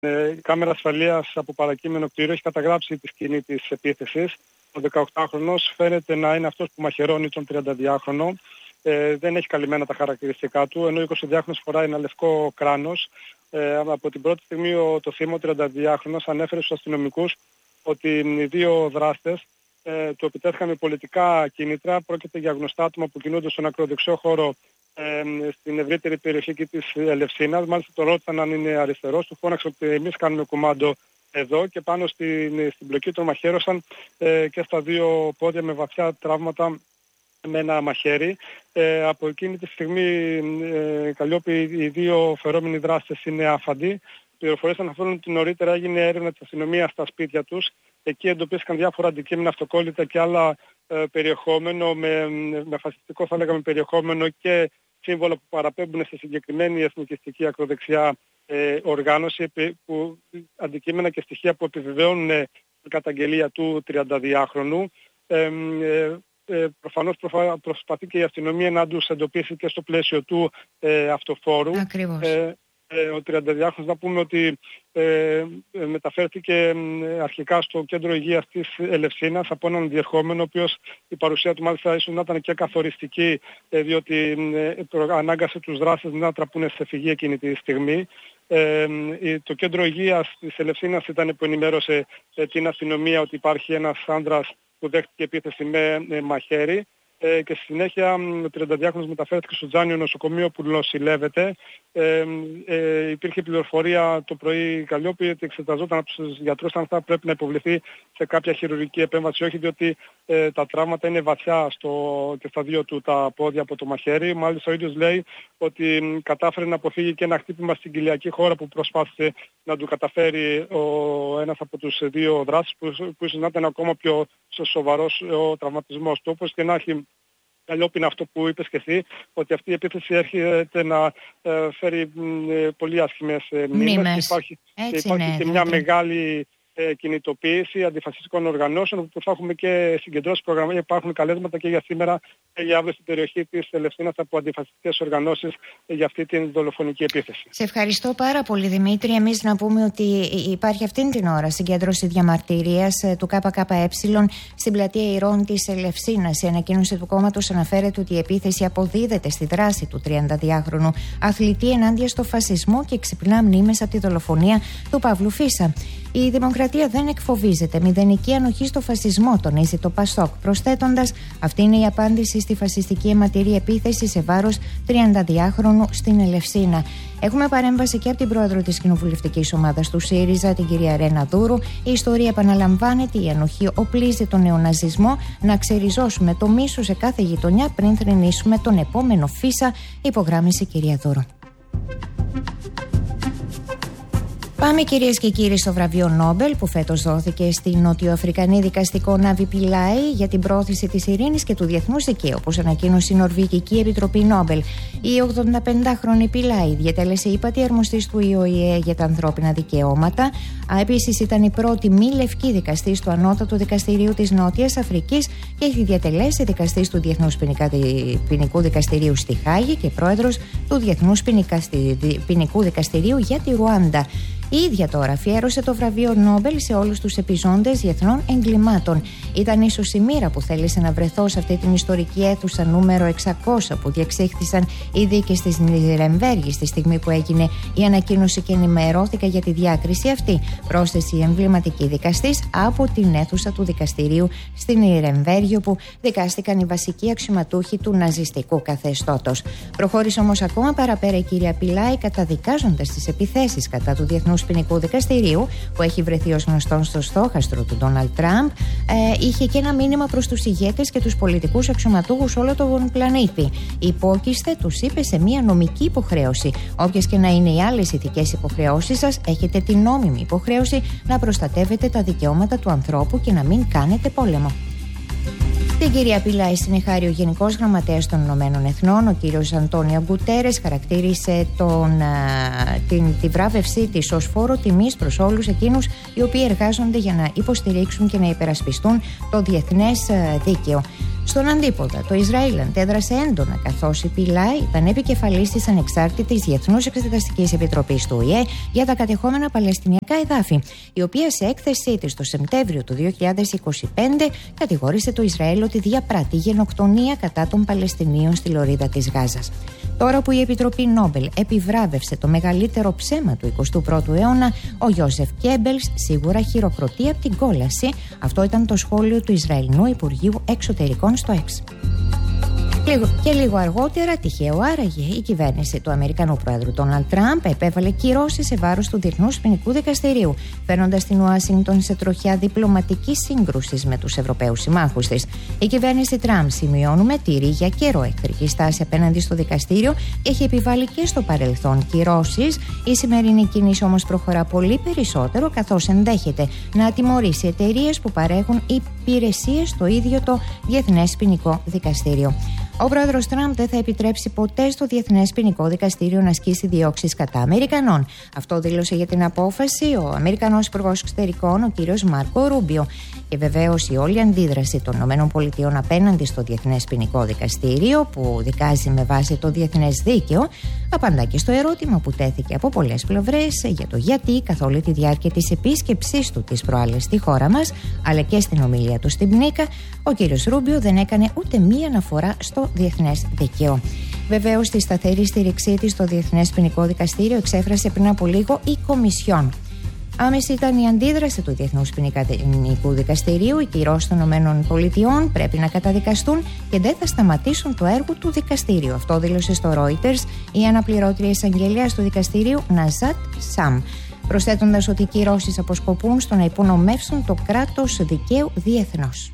Η κάμερα ασφαλείας από παρακείμενο κτίριο έχει καταγράψει τη σκηνή της επίθεσης. Ο 18χρονος φαίνεται να είναι αυτός που μαχαιρώνει τον 32χρονο. Δεν έχει καλυμμένα τα χαρακτηριστικά του, ενώ ο 22χρονος φοράει ένα λευκό κράνος. Από την πρώτη στιγμή το θύμα, ο 32χρονος, ανέφερε στους αστυνομικούς ότι οι δύο δράστες του επιτέθηκαν με πολιτικά κίνητρα. Πρόκειται για γνωστά άτομα που κινούνται στον ακροδεξιό χώρο στην ευρύτερη περιοχή της Ελευσίνας. Μάλιστα τον ρώτησαν αν είναι αριστερός, του φώναξαν ότι εμείς κάνουμε κομμάντο εδώ, και πάνω στην πλοκή τον μαχαίρωσαν και στα δύο πόδια με βαθιά τραύματα με ένα μαχαίρι. Από εκείνη τη στιγμή, Καλλιόπη, οι δύο φερόμενοι δράστες είναι άφαντοι. Πληροφορίες αναφέρουν ότι νωρίτερα έγινε έρευνα της αστυνομίας στα σπίτια τους. Εκεί εντοπίστηκαν διάφορα αντικείμενα, αυτοκόλλητα και άλλα περιεχόμενο με φασιστικό, θα λέγαμε, περιεχόμενο και σύμβολα που παραπέμπουν σε συγκεκριμένη εθνικιστική ακροδεξιά οργάνωση, αντικείμενα και στοιχεία που επιβεβαιώνουν την καταγγελία του 32χρονου. Προφανώς προσπαθεί και η αστυνομία να τους εντοπίσει και στο πλαίσιο του αυτοφόρου. Ακριβώς. Ο 32χρονος, να πούμε ότι μεταφέρθηκε αρχικά στο κέντρο υγείας της Ελευσίνας από έναν διερχόμενο, ο οποίος η παρουσία του μάλιστα ίσως να ήταν και καθοριστική, διότι ανάγκασε τους δράστες να τραπούν σε φυγή εκείνη τη στιγμή. Το κέντρο υγείας της Ελευσίνας ήταν που ενημέρωσε την αστυνομία ότι υπάρχει ένας άντρας που δέχτηκε επίθεση με μαχαίρι, και στη συνέχεια ο 32χρονος μεταφέρθηκε στο Τζάνιο νοσοκομείο που νοσηλεύεται. Υπήρχε πληροφορία το πρωί, Καλλιόπη, ότι εξεταζόταν από τους γιατρούς αν θα πρέπει να υποβληθεί σε κάποια χειρουργική επέμβαση, όχι, διότι τα τραύματα είναι βαθιά και στα δύο του τα πόδια από το μαχαίρι. Μάλιστα ο ίδιος λέει ότι κατάφερε να αποφύγει και ένα χτύπημα στην κοιλιακή χώρα που προσπάθησε να του καταφέρει ένας από τους δύο δράστες, που ίσως να ήταν ακόμα πιο σοβαρός ο τραυματισμός του. Όπως και να έχει, Καλλιόπη, είναι αυτό που είπες και εσύ, ότι αυτή η επίθεση έρχεται να φέρει πολύ άσχημες μνήμες. Υπάρχει και μια μεγάλη κινητοποίηση αντιφασιστικών οργανώσεων, που θα έχουμε και συγκεντρώσεις προγραμμάτια. Υπάρχουν καλέσματα και για σήμερα και για αύριο στην περιοχή της Ελευσίνας από αντιφασιστικές οργανώσεις για αυτή την δολοφονική επίθεση. Σε ευχαριστώ πάρα πολύ, Δημήτρη. Εμείς να πούμε ότι υπάρχει αυτήν την ώρα συγκέντρωση διαμαρτυρίας του ΚΚΕ στην πλατεία Ηρών της Ελευσίνας. Η ανακοίνωση του κόμματος αναφέρεται ότι η επίθεση αποδίδεται στη δράση του 32χρονου αθλητή ενάντια στο φασισμό και ξυπνά μνήμες από τη δολοφονία του Παύλου Φίσα. Η δημοκρατία δεν εκφοβίζεται. Μηδενική ανοχή στο φασισμό, τονίζει το ΠΑΣΟΚ, προσθέτοντας: αυτή είναι η απάντηση στη φασιστική αιματηρή επίθεση σε βάρος 32χρονου στην Ελευσίνα. Έχουμε παρέμβαση και από την πρόεδρο της κοινοβουλευτικής ομάδας του ΣΥΡΙΖΑ, την κυρία Ρένα Δούρου. Η ιστορία επαναλαμβάνεται. Η ανοχή οπλίζει τον νεοναζισμό. Να ξεριζώσουμε το μίσος σε κάθε γειτονιά πριν θρηνήσουμε τον επόμενο Φίσα, υπογράμμισε η κυρία Δούρου. Πάμε, κυρίες και κύριοι, στο βραβείο Νόμπελ που φέτος δόθηκε στη νοτιοαφρικανή δικαστικό Νάβι Πιλάι για την πρόθεση της ειρήνης και του διεθνούς δικαίου, όπως ανακοίνωσε η Νορβηγική Επιτροπή Νόμπελ. Η 85χρονη Πιλάι διατέλεσε ύπατη αρμοστής του ΙΟΙΕ για τα ανθρώπινα δικαιώματα. Επίσης, ήταν η πρώτη μη λευκή δικαστής του Ανώτατου Δικαστηρίου της Νότιας Αφρικής και έχει διατελέσει δικαστής του Διεθνούς Ποινικού Δικαστηρίου στη Χάγη και πρόεδρος του Διεθνούς Ποινικού Δικαστηρίου για τη Ρουάντα. Η ίδια τώρα αφιέρωσε το βραβείο Νόμπελ σε όλους τους επιζώντες διεθνών εγκλημάτων. Ήταν ίσως η μοίρα που θέλησε να βρεθώ σε αυτή την ιστορική αίθουσα νούμερο 600 που διεξήχθησαν οι δίκες της Νιρεμβέργης στη στιγμή που έγινε η ανακοίνωση και ενημερώθηκα για τη διάκριση αυτή. Πρόσθεσε η εμβληματική δικαστής από την αίθουσα του δικαστηρίου στην Νιρεμβέργη, όπου δικάστηκαν οι βασικοί αξιωματούχοι του ναζιστικού καθεστώτος. Προχώρησε όμως ακόμα παραπέρα η κυρία Πιλάι, καταδικάζοντας τις επιθέσεις κατά του Διεθνούς Ποινικού Δικαστηρίου, που έχει βρεθεί ως γνωστόν στο στόχαστρο του Ντόναλντ Τραμπ. Είχε και ένα μήνυμα προς τους ηγέτες και τους πολιτικούς αξιωματούχους όλο τον πλανήτη. Υπόκειστε, τους είπε, σε μια νομική υποχρέωση. Όποιες και να είναι οι άλλες ηθικές υποχρεώσεις σας, έχετε την νόμιμη υποχρέωση να προστατεύετε τα δικαιώματα του ανθρώπου και να μην κάνετε πόλεμο. Την κυρία Πιλάι συνεχάρει ο Γενικός Γραμματέας των Ηνωμένων Εθνών, ο κύριος Αντώνιο Γκουτέρες, χαρακτήρισε τη βράβευσή της ως φόρο τιμής προς όλους εκείνους οι οποίοι εργάζονται για να υποστηρίξουν και να υπερασπιστούν το διεθνές δίκαιο. Στον αντίποδα, το Ισραήλ αντέδρασε έντονα, καθώς η Πιλάη ήταν επικεφαλής της Ανεξάρτητης Διεθνούς Εξεταστικής Επιτροπής του ΟΗΕ για τα κατεχόμενα παλαιστινιακά εδάφη, η οποία σε έκθεσή της το Σεπτέμβριο του 2025 κατηγόρησε το Ισραήλ ότι διαπράττει γενοκτονία κατά των Παλαιστινίων στη λωρίδα της Γάζας. Τώρα που η Επιτροπή Νόμπελ επιβράβευσε το μεγαλύτερο ψέμα του 21ου αιώνα, ο Γιώσεφ Γκέμπελς σίγουρα χειροκροτεί από την κόλαση. Αυτό ήταν το σχόλιο του Ισραηλινού Υπουργείου Εξωτερικών στο X. Λίγο αργότερα, τυχαίο άραγε, η κυβέρνηση του Αμερικανού Πρόεδρου Ντόναλντ Τραμπ επέβαλε κυρώσεις σε βάρος του Διεθνούς Ποινικού Δικαστηρίου, φέρνοντας την Ουάσιγκτον σε τροχιά διπλωματικής σύγκρουσης με τους Ευρωπαίους συμμάχους της. Η κυβέρνηση Τραμπ, σημειώνουμε, τηρεί για καιρό εχθρική στάση απέναντι στο δικαστήριο και έχει επιβάλει και στο παρελθόν κυρώσεις. Η σημερινή κίνηση όμως προχωρά πολύ περισσότερο, καθώς ενδέχεται να τιμωρήσει εταιρείες που παρέχουν υπηρεσίες στο ίδιο το Διεθνές Ποινικό Δικαστήριο. Ο πρόεδρος Τραμπ δεν θα επιτρέψει ποτέ στο Διεθνές Ποινικό Δικαστήριο να ασκήσει διώξεις κατά Αμερικανών. Αυτό δήλωσε για την απόφαση ο Αμερικανός Υπουργός Εξωτερικών, ο κ. Μάρκο Ρούμπιο. Και βεβαίως η όλη αντίδραση των ΗΠΑ απέναντι στο Διεθνές Ποινικό Δικαστήριο, που δικάζει με βάση το διεθνές δίκαιο, απαντά και στο ερώτημα που τέθηκε από πολλές πλευρές για το γιατί καθ' όλη τη διάρκεια της επίσκεψής του τις προάλλες στη χώρα μας, αλλά και στην ομιλία του στην Πνίκα, ο κ. Ρούμπιο δεν έκανε ούτε μία αναφορά στο διεθνές δίκαιο. Βεβαίως, τη σταθερή στήριξή της στο Διεθνές Ποινικό Δικαστήριο εξέφρασε πριν από λίγο η Κομισιόν. Άμεση ήταν η αντίδραση του Διεθνούς Ποινικού Δικαστηρίου. Οι κυρώσεις των ΗΠΑ πρέπει να καταδικαστούν και δεν θα σταματήσουν το έργο του δικαστήριου. Αυτό δήλωσε στο Reuters η αναπληρώτρια εισαγγελέας του δικαστηρίου Ναζάτ Σαμ, προσθέτοντας ότι οι κυρώσεις αποσκοπούν στο να υπονομεύσουν το κράτος δικαίου διεθνώς.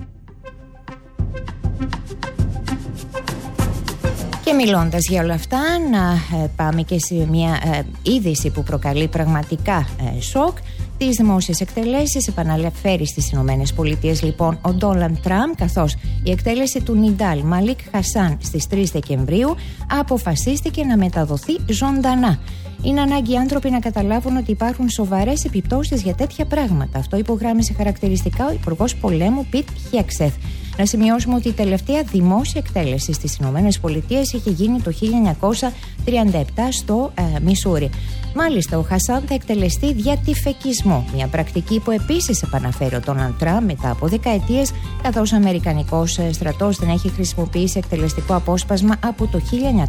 Και μιλώντας για όλα αυτά, να πάμε και σε μια είδηση που προκαλεί πραγματικά σοκ. Τις δημόσιες εκτελέσεις επαναφέρει στις Ηνωμένες Πολιτείες λοιπόν ο Ντόναλντ Τραμπ, καθώς η εκτέλεση του Νιντάλ Μαλίκ Χασάν στις 3 Δεκεμβρίου αποφασίστηκε να μεταδοθεί ζωντανά. Είναι ανάγκη οι άνθρωποι να καταλάβουν ότι υπάρχουν σοβαρές επιπτώσεις για τέτοια πράγματα. Αυτό υπογράμμισε χαρακτηριστικά ο Υπουργός Πολέμου Πιτ Χέξεθ. Να σημειώσουμε ότι η τελευταία δημόσια εκτέλεση στις Ηνωμένες Πολιτείες είχε γίνει το 1937 στο Μισούρι. Μάλιστα, ο Χασάν θα εκτελεστεί δια τυφεκισμού, μια πρακτική που επίσης επαναφέρει ο Ντόναλντ Τραμπ μετά από δεκαετίες, καθώς ο Αμερικανικός στρατός δεν έχει χρησιμοποιήσει εκτελεστικό απόσπασμα από το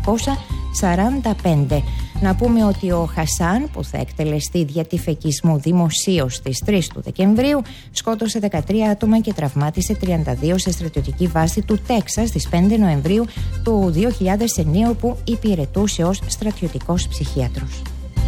1945. Να πούμε ότι ο Χασάν, που θα εκτελεστεί δια τυφεκισμού δημοσίως στις 3 του Δεκεμβρίου, σκότωσε 13 άτομα και τραυμάτισε 32 σε στρατιωτική βάση του Τέξας στις 5 Νοεμβρίου του 2009, όπου υπηρετούσε ως στρατιωτικός ψυχίατρος.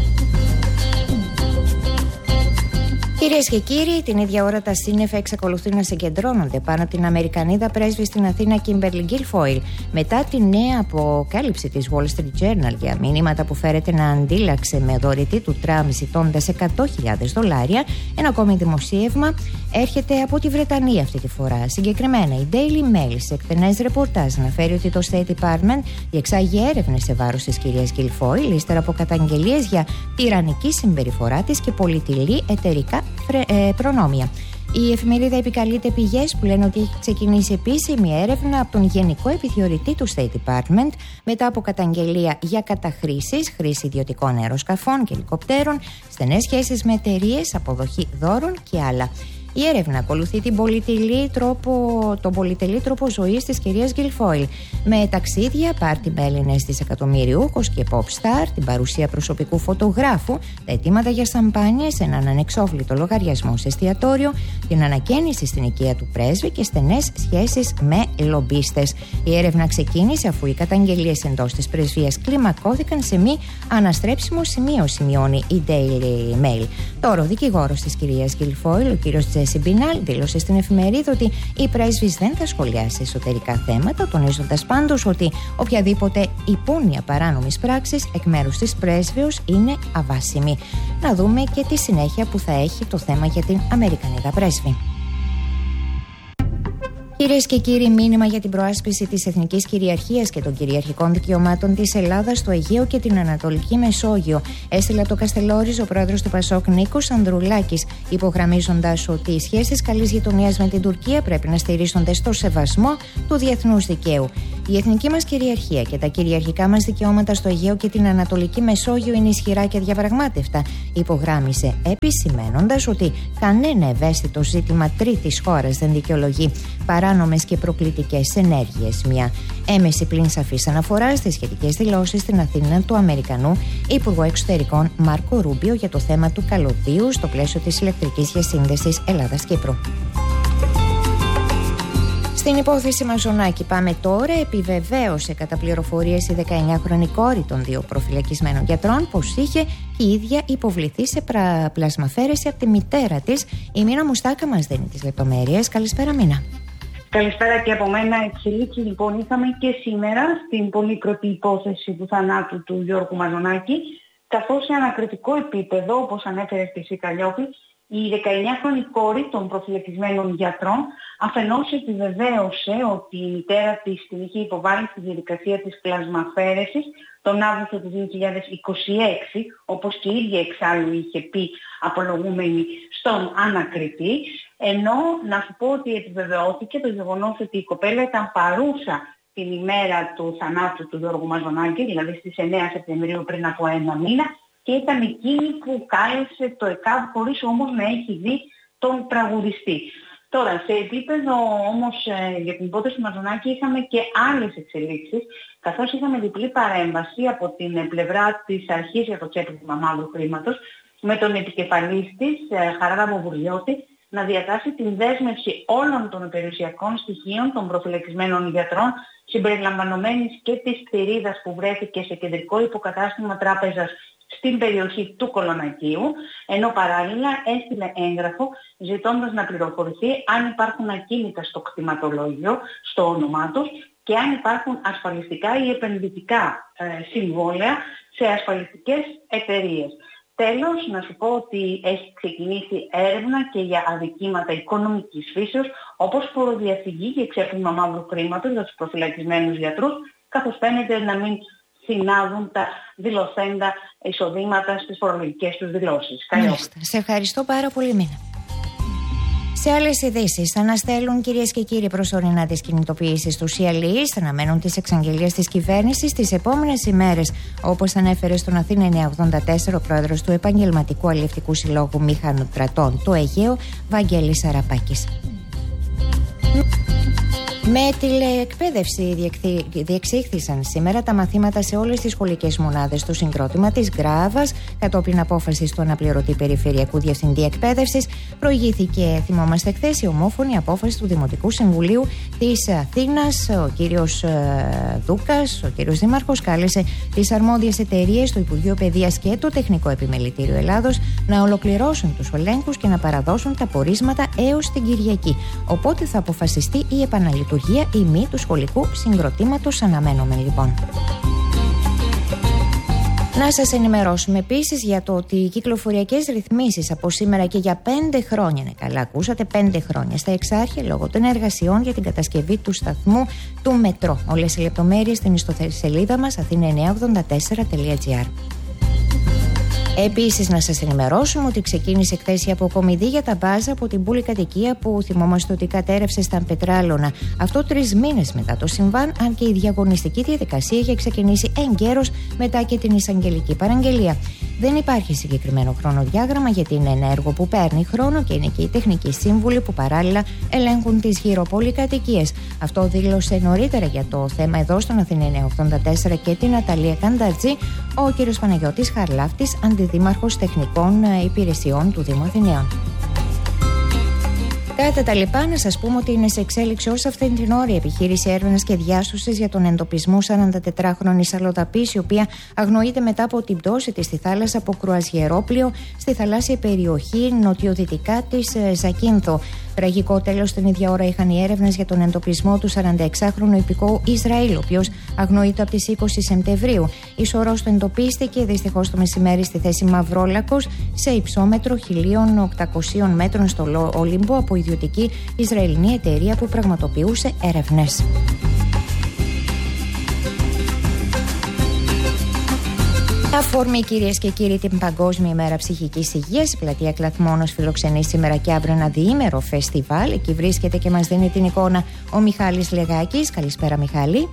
Κυρίες και κύριοι, την ίδια ώρα τα σύννεφα εξακολουθούν να συγκεντρώνονται πάνω από την Αμερικανίδα πρέσβη στην Αθήνα Κίμπερλι Γκίλφοιλ, μετά τη νέα αποκάλυψη της Wall Street Journal για μηνύματα που φέρεται να αντίλαξε με δωρητή του Τραμπ ζητώντας $100,000. Ένα ακόμη δημοσίευμα έρχεται από τη Βρετανία αυτή τη φορά. Συγκεκριμένα, η Daily Mail σε εκτενές ρεπορτάζ αναφέρει ότι το State Department διεξάγει έρευνες σε βάρος της κυρίας Γκίλφοιλ, ύστερα από καταγγελίες για τυραννική συμπεριφορά της και πολυτελή εταιρικά προνόμια. Η εφημερίδα επικαλείται πηγές που λένε ότι έχει ξεκινήσει επίσημη έρευνα από τον Γενικό Επιθεωρητή του State Department μετά από καταγγελία για καταχρήσεις, χρήση ιδιωτικών αεροσκαφών και ελικοπτέρων, στενές σχέσεις με εταιρείες, αποδοχή δώρων και άλλα. Η έρευνα ακολουθεί τον πολυτελή τρόπο ζωής της κυρίας Γκίλφοιλ, με ταξίδια, πάρτι με Έλληνες δισεκατομμυριούχους και pop star, την παρουσία προσωπικού φωτογράφου, τα αιτήματα για σαμπάνιες, έναν ανεξόφλητο λογαριασμό σε εστιατόριο, την ανακαίνιση στην οικία του πρέσβη και στενές σχέσεις με λομπίστες. Η έρευνα ξεκίνησε αφού οι καταγγελίες εντός της πρεσβείας κλιμακώθηκαν σε μη αναστρέψιμο σημείο, σημειώνει η Daily Mail. Τώρα, ο δικηγόρος της κυρίας Γκίλφοιλ, ο κύριος Τζέσι Μπινάλ, δήλωσε στην εφημερίδα ότι η πρέσβης δεν θα σχολιάσει εσωτερικά θέματα, τονίζοντας πάντως ότι οποιαδήποτε υπόνοια παράνομης πράξης εκ μέρους της πρέσβεως είναι αβάσιμη. Να δούμε και τη συνέχεια που θα έχει το θέμα για την Αμερικανίδα πρέσβη. Κυρίες και κύριοι, μήνυμα για την προάσπιση της εθνικής κυριαρχίας και των κυριαρχικών δικαιωμάτων της Ελλάδας στο Αιγαίο και την Ανατολική Μεσόγειο. Έστειλε από το Καστελόρις ο πρόεδρος του ΠΑΣΟΚ Νίκος Ανδρουλάκης, υπογραμμίζοντας ότι οι σχέσεις καλής γειτονίας με την Τουρκία πρέπει να στηρίζονται στο σεβασμό του διεθνούς δικαίου. Η εθνική μας κυριαρχία και τα κυριαρχικά μας δικαιώματα στο Αιγαίο και την Ανατολική Μεσόγειο είναι ισχυρά και διαπραγμάτευτα, υπογράμμισε, επισημαίνοντας ότι κανένα ευαίσθητο ζήτημα τρίτης χώρας δεν δικαιολογεί παράνομες και προκλητικές ενέργειες. Μια έμεση πλην σαφής αναφορά στις σχετικές δηλώσεις στην Αθήνα του Αμερικανού Υπουργού Εξωτερικών Μάρκο Ρούμπιο για το θέμα του καλωδίου στο πλαίσιο της ηλεκτρικής διασύνδεσης Ελλάδας-Κύπρου. Στην υπόθεση Μαζονάκη πάμε τώρα. Επιβεβαίωσε κατά πληροφορίες η 19χρονη κόρη των δύο προφυλακισμένων γιατρών πως είχε και η ίδια υποβληθεί σε πλασμαφέρεση από τη μητέρα της. Η Μίνα Μουστάκα μας δίνει τις λεπτομέρειες. Καλησπέρα, Μίνα. Καλησπέρα και από μένα. Εξελίξεις λοιπόν είχαμε και σήμερα στην πολύκροτη υπόθεση του θανάτου του Γιώργου Μαζονάκη, καθώς σε ανακριτικό επίπεδο, όπως ανέφερε στη Σικαλιώπη, η 19χρονη κόρη των προφυλακισμένων γιατρών αφενός επιβεβαίωσε ότι η μητέρα της την είχε υποβάλει στη διαδικασία της πλασμαφέρεσης τον Αύγουστο του 2026, όπως και η ίδια εξάλλου είχε πει απολογούμενη στον ανακριτή, ενώ να σου πω ότι επιβεβαιώθηκε το γεγονός ότι η κοπέλα ήταν παρούσα την ημέρα του θανάτου του Γιώργου Μαζονάκη, δηλαδή στις 9 Σεπτεμβρίου πριν από ένα μήνα, και ήταν εκείνη που κάλεσε το ΕΚΑΒ χωρίς όμως να έχει δει τον τραγουδιστή. Τώρα, σε επίπεδο όμως για την υπόθεση του Μαζονάκη είχαμε και άλλες εξελίξεις, καθώς είχαμε διπλή παρέμβαση από την πλευρά της αρχής για το ξέπλυμα μαύρου χρήματος, με τον επικεφαλής της, Χαράλαμπο Βουρλιώτη, να διατάσει την δέσμευση όλων των περιουσιακών στοιχείων των προφυλακισμένων γιατρών, συμπεριλαμβανομένης και της θηρίδας που βρέθηκε σε κεντρικό υποκατάστημα τράπεζας στην περιοχή του Κολονακίου, ενώ παράλληλα έστειλε έγγραφο ζητώντας να πληροφορηθεί αν υπάρχουν ακίνητα στο κτηματολόγιο, στο όνομά τους, και αν υπάρχουν ασφαλιστικά ή επενδυτικά συμβόλαια σε ασφαλιστικές εταιρείες. Τέλος, να σου πω ότι έχει ξεκινήσει έρευνα και για αδικήματα οικονομικής φύσεως, όπως φοροδιαφυγή και ξέπλυμα μαύρου χρήματος για τους προφυλακισμένους γιατρούς, καθώς φαίνεται να μην συνάδουν τα δηλωθέντα εισοδήματα στις φορολογικές τους δηλώσεις. Σε ευχαριστώ πάρα πολύ, Μίνα. Σε άλλες ειδήσεις, αναστέλουν κυρίες και κύριοι προσωρινά τις κινητοποιήσεις του CLE, αναμένουν τις εξαγγελίες της κυβέρνησης τις επόμενες ημέρες, όπως ανέφερε στον Αθήνα 984 ο πρόεδρος του Επαγγελματικού Αλλιευτικού Συλλόγου Μηχανοτρατών του Αιγαίου, Βαγγέλης Αραπάκης. Με τηλεεκπαίδευση διεξήχθησαν σήμερα τα μαθήματα σε όλες τις σχολικές μονάδες στο συγκρότημα της Γκράβας. Κατόπιν απόφασης του αναπληρωτή Περιφερειακού Διευθυντή Εκπαίδευσης, προηγήθηκε, θυμόμαστε χθες, η ομόφωνη απόφαση του Δημοτικού Συμβουλίου της Αθήνας. Ο κύριος Δούκας, ο κύριος Δήμαρχος, κάλεσε τις αρμόδιες εταιρείες, το Υπουργείο Παιδείας και το Τεχνικό Επιμελητήριο Ελλάδος να ολοκληρώσουν τους ελέγχους και να παραδώσουν τα πορίσματα έως την Κυριακή. Οπότε θα αποφασιστεί η επαναλειτουργία ή μη του σχολικού συγκροτήματος. Αναμένουμε λοιπόν. Να σας ενημερώσουμε επίσης για το ότι οι κυκλοφοριακές ρυθμίσεις από σήμερα και για 5 χρόνια, ναι καλά ακούσατε, 5 χρόνια στα εξάρχεια λόγω των εργασιών για την κατασκευή του σταθμού του μετρό. Όλες οι λεπτομέρειες στην ιστοσελίδα μας athena984.gr. Επίσης, να σας ενημερώσουμε ότι ξεκίνησε χθες η αποκομιδή για τα μπάζα από την πολυκατοικία που θυμόμαστε ότι κατέρευσε στα Πετράλωνα. Αυτό 3 μήνες μετά το συμβάν, αν και η διαγωνιστική διαδικασία είχε ξεκινήσει εγκαίρως μετά και την εισαγγελική παραγγελία. Δεν υπάρχει συγκεκριμένο χρονοδιάγραμμα γιατί είναι ένα έργο που παίρνει χρόνο και είναι και οι τεχνικοί σύμβουλοι που παράλληλα ελέγχουν τις γύρω πολυκατοικίες. Αυτό δήλωσε νωρίτερα για το θέμα εδώ στον Αθήνα 984 και την Αταλία Καντατζή ο κ. Παναγιώτης Χαρλάφτης, Αντιδήμαρχος Τεχνικών Υπηρεσιών του Δήμου Αθηναίων. Κατά τα λοιπά, να σας πούμε ότι είναι σε εξέλιξη ως αυτήν την ώρα η επιχείρηση έρευνας και διάσωσης για τον εντοπισμό 44χρονης αλλοδαπής, η οποία αγνοείται μετά από την πτώση της στη θάλασσα από κρουαζιερόπλοιο στη θαλάσσια περιοχή νοτιοδυτικά της Ζακίνθο. Τραγικό τέλος την ίδια ώρα είχαν οι έρευνες για τον εντοπισμό του 46χρονου υπηκόου Ισραήλ, ο οποίος αγνοείται από τις 20 Σεπτεμβρίου. Η σωρός του εντοπίστηκε δυστυχώς το μεσημέρι στη θέση Μαυρόλακος, σε υψόμετρο 1.800 μέτρων στο Όλυμπο, από ιδιωτική Ισραηλινή εταιρεία που πραγματοποιούσε έρευνες. Αφορμή, κυρίες και κύριοι, την Παγκόσμια ημέρα ψυχικής υγείας, η πλατεία Κλαθμόνος φιλοξενεί σήμερα και αύριο ένα διήμερο φεστιβάλ. Εκεί βρίσκεται και μας δίνει την εικόνα ο Μιχάλης Λεγάκης. Καλησπέρα, Μιχάλη.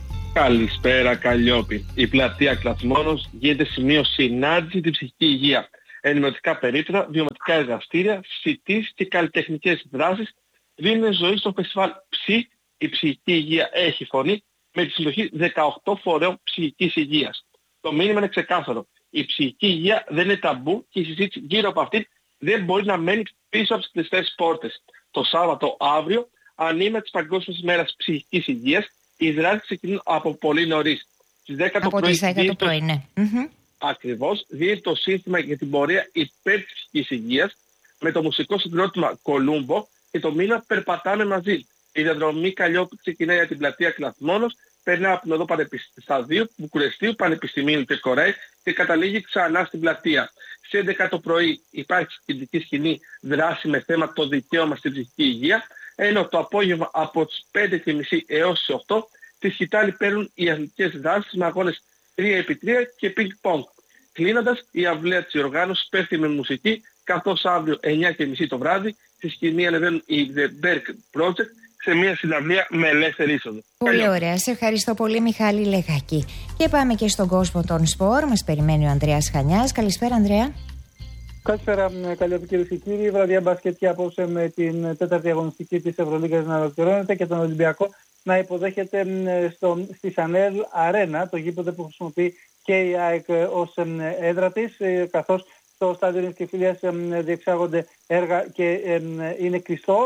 Καλησπέρα, Καλλιόπη. Η πλατεία Κλαθμόνος γίνεται σημείο συνάντηση την ψυχική υγεία. Ενημερωτικά περίπτωτα, βιωματικά εργαστήρια, συζητήσεις και καλλιτεχνικές δράσεις δίνουν ζωή στο φεστιβάλ Ψι. Η ψυχική υγεία έχει φωνή, με τη συμμετοχή 18 φορέων ψυχικής υγείας. Το μήνυμα είναι ξεκάθαρο. Η ψυχική υγεία δεν είναι ταμπού και η συζήτηση γύρω από αυτή δεν μπορεί να μένει πίσω από τις κλειστές πόρτες. Το Σάββατο αύριο, ανήμα της Παγκόσμιας ημέρας ψυχικής υγείας, οι δράσεις ξεκινούν από πολύ νωρίς. Στις 10 το πρωί. 10 το πρωί, ναι. Ακριβώς, δίνει το σύνθημα για την πορεία υπέρ της ψυχικής υγείας με το μουσικό συγκρότημα Κολούμπο και το μήνα περπατάμε μαζί. Η διαδρομή, Καλλιόπη, ξεκινάει για την πλατεία Κλαθμόνος, περνάει από την οδό Σταδίου, Βουκουρεστίου, Πανεπιστημίου και Κορέη και καταλήγει ξανά στην πλατεία. Στις 11 το πρωί υπάρχει κεντρική σκηνή δράση με θέμα το δικαίωμα στην ψυχική υγεία, ενώ το απόγευμα από τις 5.30 έως τις 8 τη σκητάλη παίρνουν οι αθλητικές δράσεις με αγώνες 3x3 και ping-pong. Κλείνοντας, η αυλαία της οργάνωσης πέφτει με μουσική, καθώς αύριο 9.30 το βράδυ στη σκηνή ανεβαίνουν οι The Berg Project σε μια συναυλία με ελεύθερη είσοδο. Πολύ ωραία. Σε ευχαριστώ πολύ, Μιχάλη Λεγάκη. Και πάμε και στον κόσμο των σπορ. Μας περιμένει ο Ανδρέας Χανιάς. Καλησπέρα, Ανδρέα. Καλησπέρα, Καλλιόπη, κυρίες και κύριοι. Βραδιά μπασκετική απόψε με την τέταρτη αγωνιστική της Ευρωλίγκας να ολοκληρώνεται και τον Ολυμπιακό να υποδέχεται στη Σανέλ Αρένα, το γήπεδο που χρησιμοποιεί και η ΑΕΚ ως έδρα της, καθώς στο στάδιο της Κεφυλίας διεξάγονται έργα και είναι κλειστό.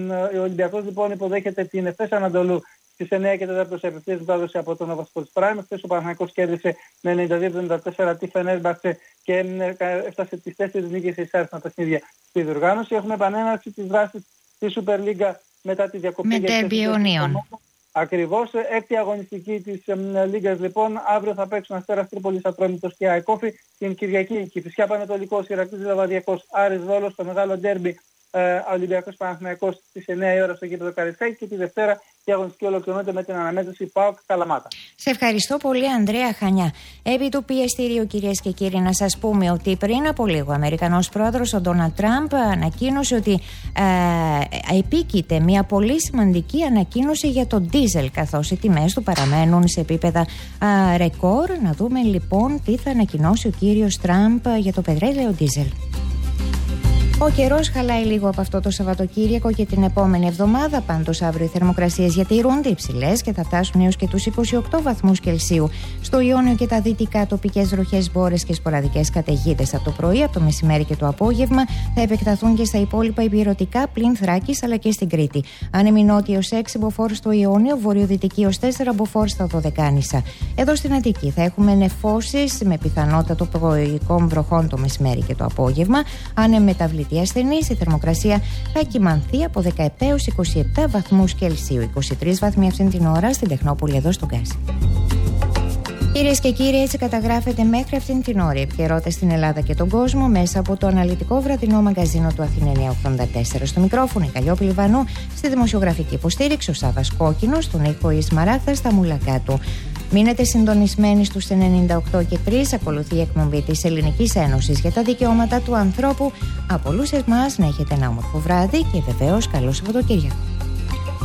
Ο Ολυμπιακός λοιπόν υποδέχεται την Εφές Ανατολού στις 9:04 σε απευθείας μετάδοση από τον Νοβασπορτς Prime. Χθες ο Παναθηναϊκός κέρδισε με 92-74 τη Φενέρμπαχτσε και έφτασε τις 4 νίκες σε εισάρισμα παιχνίδια στη διοργάνωση. Έχουμε επανέναρξη της δράσης στη Super League μετά τη διακοπή. Με ντέρμπι Ιωνίων. Ακριβώς, έκτη αγωνιστική της Λίγκας λοιπόν. Αύριο θα παίξουν Αστέρας Τρίπολης, Ατρόμητος και Αεκόφη. Την Κυριακή Κηφισιά Πανετολικός, Ηρακλής Λαβαδιακός, Άρης Βόλος, το μεγάλο ντέρμπι Ολυμπιακός Παναθηναϊκός στις 9 η ώρα στο γήπεδο Καραϊσκάκη, και τη Δευτέρα η αγωνιστική ολοκληρώνεται με την αναμέτρηση ΠΑΟΚ Καλαμάτα. Σε ευχαριστώ πολύ, Ανδρέα Χανιά. Επί του πιεστηρίου, κυρίες και κύριοι, να σας πούμε ότι πριν από λίγο ο Αμερικανός πρόεδρος ο Ντόναλντ Τραμπ ανακοίνωσε ότι επίκειται μια πολύ σημαντική ανακοίνωση για το ντίζελ, καθώς οι τιμές του παραμένουν σε επίπεδα ρεκόρ. Να δούμε λοιπόν τι θα ανακοινώσει ο κύριος Τραμπ για το πετρέλαιο ντίζελ. Ο καιρός χαλάει λίγο από αυτό το Σαββατοκύριακο και την επόμενη εβδομάδα. Πάντως, αύριο οι θερμοκρασίες διατηρούνται υψηλές και θα φτάσουν έως και τους 28 βαθμούς Κελσίου. Στο Ιόνιο και τα δυτικά, τοπικές βροχές, μπόρες και σποραδικές καταιγίδες από το πρωί, από το μεσημέρι και το απόγευμα. Θα επεκταθούν και στα υπόλοιπα υπηρετικά, πλην Θράκης αλλά και στην Κρήτη. Άνεμοι νότιοι ως 6 μποφόρ στο Ιόνιο, βορειοδυτική ως 4 μποφόρ στα Δωδεκάνησα. Εδώ στην Αττική θα έχουμε νεφώσεις με πιθανότητα τοπικών βροχών το μεσημέρι και το απόγευμα. Ανεμεταβλητή ασθενής, η θερμοκρασία θα κυμανθεί από 17 έως 27 βαθμούς Κελσίου. 23 βαθμοί αυτήν την ώρα στην Τεχνόπολη, εδώ στον Γκάζι. Κυρίες και κύριοι, έτσι καταγράφεται μέχρι αυτήν την ώρα η επικαιρότητα στην Ελλάδα και τον κόσμο μέσα από το αναλυτικό βραδινό μαγκαζίνο του Αθήνα 984. Στο μικρόφωνο η Καλλιόπη Λιβανού, στη δημοσιογραφική υποστήριξη ο Σάββας Κόκκινος, στον ήχο η Σμαράγδα στα μουλακά του. Μείνετε συντονισμένοι στους 98 και 3. Ακολουθεί η εκπομπή της Ελληνικής Ένωσης για τα Δικαιώματα του Ανθρώπου. Από όλους εμάς να έχετε ένα όμορφο βράδυ και βεβαίως καλό Σαββατοκύριακο.